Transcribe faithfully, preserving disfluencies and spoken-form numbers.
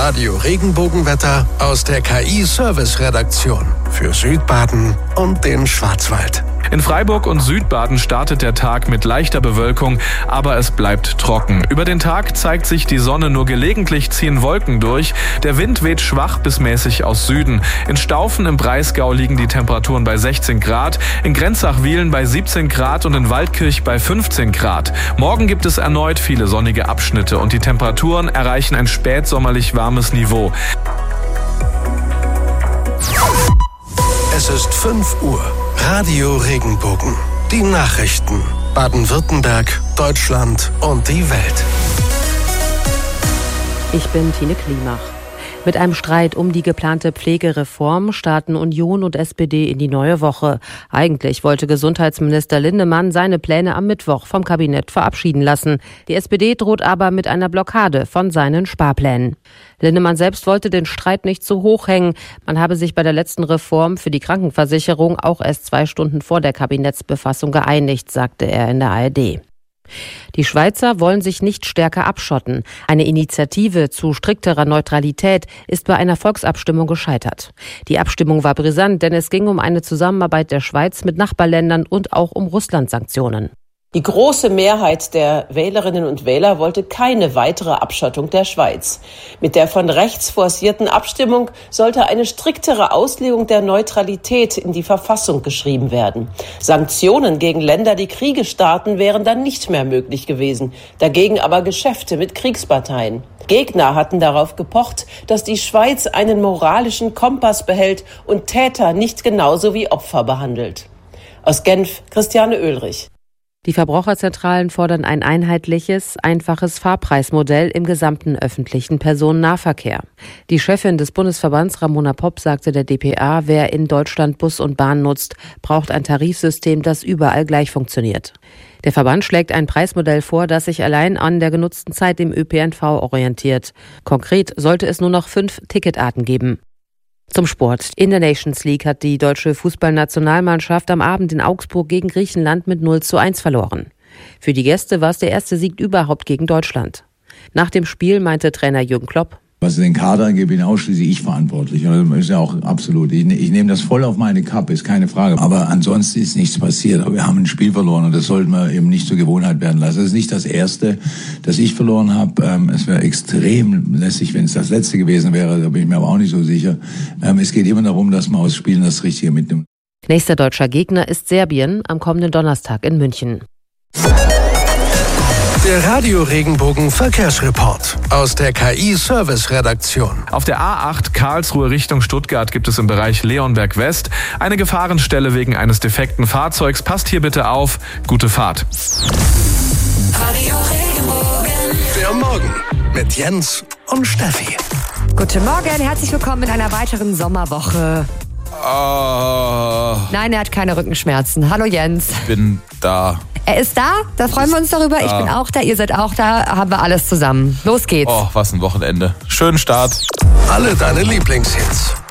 Radio Regenbogenwetter aus der K I-Service-Redaktion für Südbaden und den Schwarzwald. In Freiburg und Südbaden startet der Tag mit leichter Bewölkung, aber es bleibt trocken. Über den Tag zeigt sich die Sonne, nur gelegentlich ziehen Wolken durch. Der Wind weht schwach bis mäßig aus Süden. In Staufen im Breisgau liegen die Temperaturen bei sechzehn Grad, in Grenzach-Wiehlen bei siebzehn Grad und in Waldkirch bei fünfzehn Grad. Morgen gibt es erneut viele sonnige Abschnitte und die Temperaturen erreichen ein spätsommerlich warmes Niveau. Es ist fünf Uhr. Radio Regenbogen. Die Nachrichten. Baden-Württemberg, Deutschland und die Welt. Ich bin Tine Klimach. Mit einem Streit um die geplante Pflegereform starten Union und S P D in die neue Woche. Eigentlich wollte Gesundheitsminister Lindemann seine Pläne am Mittwoch vom Kabinett verabschieden lassen. Die S P D droht aber mit einer Blockade von seinen Sparplänen. Lindemann selbst wollte den Streit nicht zu hoch hängen. Man habe sich bei der letzten Reform für die Krankenversicherung auch erst zwei Stunden vor der Kabinettsbefassung geeinigt, sagte er in der A R D. Die Schweizer wollen sich nicht stärker abschotten. Eine Initiative zu strikterer Neutralität ist bei einer Volksabstimmung gescheitert. Die Abstimmung war brisant, denn es ging um eine Zusammenarbeit der Schweiz mit Nachbarländern und auch um Russland-Sanktionen. Die große Mehrheit der Wählerinnen und Wähler wollte keine weitere Abschottung der Schweiz. Mit der von rechts forcierten Abstimmung sollte eine striktere Auslegung der Neutralität in die Verfassung geschrieben werden. Sanktionen gegen Länder, die Kriege starten, wären dann nicht mehr möglich gewesen. Dagegen aber Geschäfte mit Kriegsparteien. Gegner hatten darauf gepocht, dass die Schweiz einen moralischen Kompass behält und Täter nicht genauso wie Opfer behandelt. Aus Genf, Christiane Oehlrich. Die Verbraucherzentralen fordern ein einheitliches, einfaches Fahrpreismodell im gesamten öffentlichen Personennahverkehr. Die Chefin des Bundesverbands Ramona Popp sagte der D P A, wer in Deutschland Bus und Bahn nutzt, braucht ein Tarifsystem, das überall gleich funktioniert. Der Verband schlägt ein Preismodell vor, das sich allein an der genutzten Zeit im Ö P N V orientiert. Konkret sollte es nur noch fünf Ticketarten geben. Zum Sport. In der Nations League hat die deutsche Fußballnationalmannschaft am Abend in Augsburg gegen Griechenland mit null zu eins verloren. Für die Gäste war es der erste Sieg überhaupt gegen Deutschland. Nach dem Spiel meinte Trainer Jürgen Klopp: Was den Kader angeht, bin ausschließlich ich verantwortlich. Das ist ja auch absolut. Ich, ich nehme das voll auf meine Kappe, ist keine Frage. Aber ansonsten ist nichts passiert. Aber wir haben ein Spiel verloren und das sollten wir eben nicht zur Gewohnheit werden lassen. Das ist nicht das erste, das ich verloren habe. Ähm, es wäre extrem lässig, wenn es das letzte gewesen wäre. Da bin ich mir aber auch nicht so sicher. Ähm, es geht immer darum, dass man aus Spielen das Richtige mitnimmt. Nächster deutscher Gegner ist Serbien am kommenden Donnerstag in München. Der Radio Regenbogen Verkehrsreport aus der K I-Service-Redaktion. Auf der A acht Karlsruhe Richtung Stuttgart gibt es im Bereich Leonberg West eine Gefahrenstelle wegen eines defekten Fahrzeugs. Passt hier bitte auf. Gute Fahrt. Radio Regenbogen. Der Morgen mit Jens und Steffi. Guten Morgen, herzlich willkommen in einer weiteren Sommerwoche. Oh. Nein, er hat keine Rückenschmerzen. Hallo Jens. Ich bin da. Er ist da, da freuen wir uns darüber. Da. Ich bin auch da, ihr seid auch da, haben wir alles zusammen. Los geht's. Oh, was ein Wochenende. Schönen Start. Alle deine Lieblingshits